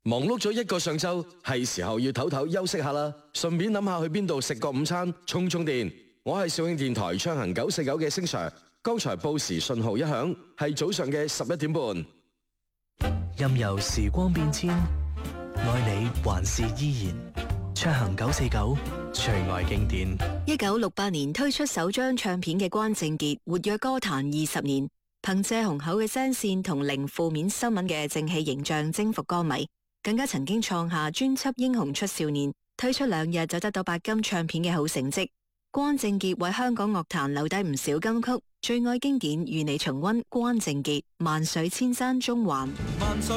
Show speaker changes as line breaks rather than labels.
忙碌咗一個上晝，係時候要唞唞休息下啦，順便諗下去邊度食個午餐，充充電。我係肇慶電台暢行949嘅星 Sir， 剛才報時信號一響，係早上嘅11點半。
任由時光變遷，愛你還是依然。暢行949，最愛經典。
1968年推出首張唱片嘅關正傑，活躍歌壇20年，憑借雄厚嘅聲線同零負面新聞嘅正氣形象征服歌迷，更加曾經創下專輯《英雄出少年》推出2日就得到白金唱片嘅好成績。關正傑為香港樂壇留低唔少金曲，最愛經典與你重溫關正傑《萬水千山中環》。